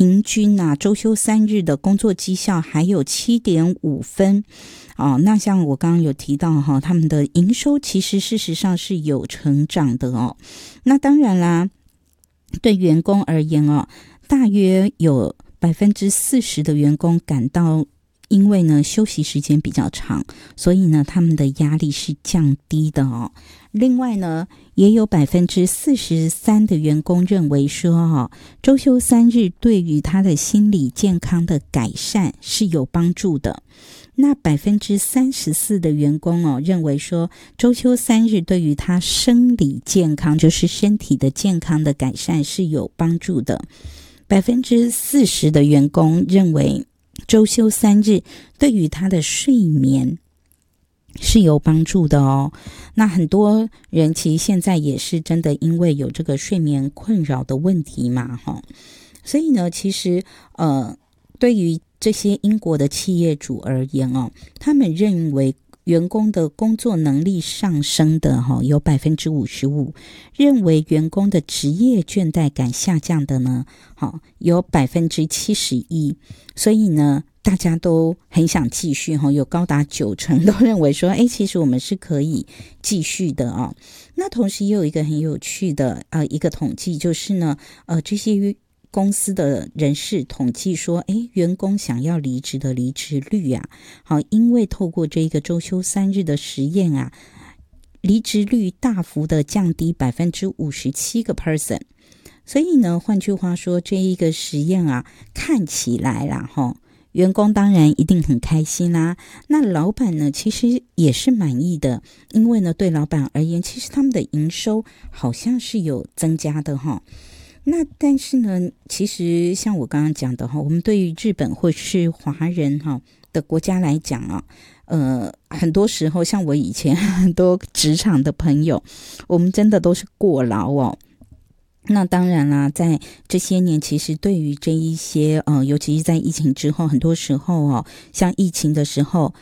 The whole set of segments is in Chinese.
平均周休3日的工作绩效还有 7.5 分那像我刚刚有提到他们的营收其实事实上是有成长的那当然啦，对员工而言大约有 40% 的员工感到因为呢休息时间比较长，所以呢他们的压力是降低的另外呢也有 43% 的员工认为说周休3日对于他的心理健康的改善是有帮助的。那 34% 的员工认为说周休3日对于他生理健康，就是身体的健康的改善是有帮助的。 40% 的员工认为周休3日对于他的睡眠是有帮助的那很多人其实现在也是真的因为有这个睡眠困扰的问题嘛所以呢其实对于这些英国的企业主而言他们认为员工的工作能力上升的有 55%， 认为员工的职业倦怠感下降的呢有 71%， 所以呢大家都很想继续有高达90%都认为说其实我们是可以继续的那同时也有一个很有趣的一个统计，就是呢这些公司的人士统计说员工想要离职的离职率因为透过这个周休3日的实验离职率大幅的降低 57%。 所以呢换句话说，这一个实验看起来啦员工当然一定很开心啦，那老板呢其实也是满意的，因为呢对老板而言其实他们的营收好像是有增加的那但是呢其实像我刚刚讲的我们对于日本或是华人的国家来讲很多时候像我以前很多职场的朋友，我们真的都是过劳那当然啦，在这些年其实对于这一些尤其是在疫情之后，很多时候像疫情的时候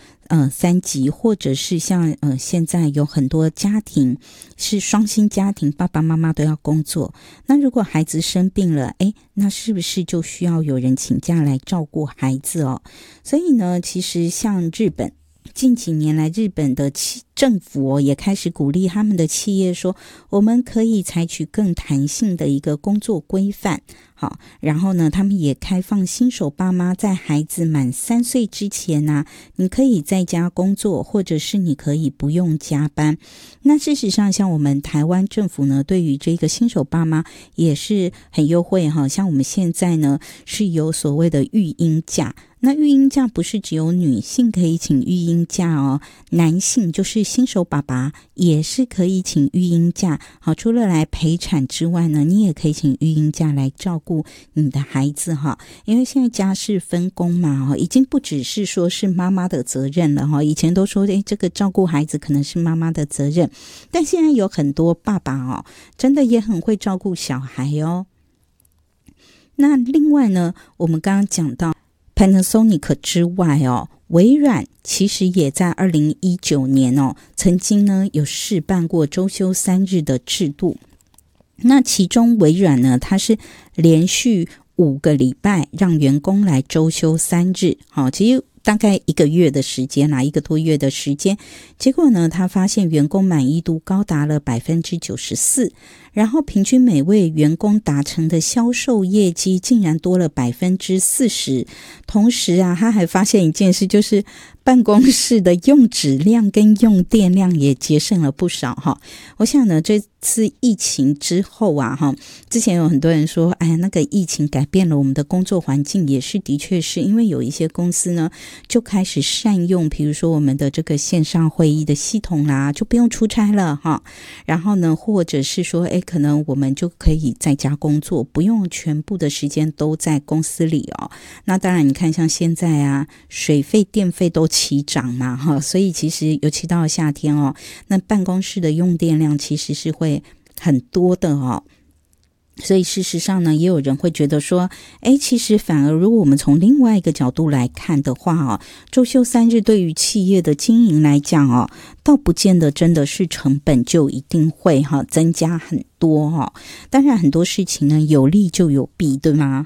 3级，或者是像现在有很多家庭是双薪家庭，爸爸妈妈都要工作，那如果孩子生病了那是不是就需要有人请假来照顾孩子所以呢其实像日本近几年来，日本的政府也开始鼓励他们的企业说，我们可以采取更弹性的一个工作规范然后呢他们也开放新手爸妈在孩子满3岁之前你可以在家工作，或者是你可以不用加班。那事实上像我们台湾政府呢对于这个新手爸妈也是很优惠像我们现在呢是有所谓的育婴假，那育婴假不是只有女性可以请育婴假男性就是新手爸爸也是可以请育婴假除了来陪产之外呢，你也可以请育婴假来照顾你的孩子因为现在家事分工嘛已经不只是说是妈妈的责任了以前都说这个照顾孩子可能是妈妈的责任，但现在有很多爸爸真的也很会照顾小孩那另外呢我们刚刚讲到Panasonic 之外微软其实也在2019年曾经呢有试办过周休3日的制度。那其中微软呢它是连续5个礼拜让员工来周休3日其实大概1个月的时间1个多月的时间，结果呢他发现员工满意度高达了 94%， 然后平均每位员工达成的销售业绩竟然多了 40%。 同时他还发现一件事，就是办公室的用纸量跟用电量也节省了不少我想呢这次疫情之后之前有很多人说那个疫情改变了我们的工作环境，也是的确是因为有一些公司呢就开始善用比如说我们的这个线上会议的系统啦，就不用出差了然后呢或者是说可能我们就可以在家工作，不用全部的时间都在公司里那当然你看像现在水费电费都齐涨嘛所以其实尤其到了夏天那办公室的用电量其实是会很多的所以事实上呢也有人会觉得说其实反而如果我们从另外一个角度来看的话周休3日对于企业的经营来讲倒不见得真的是成本就一定会增加很多当然很多事情呢有利就有弊，对吗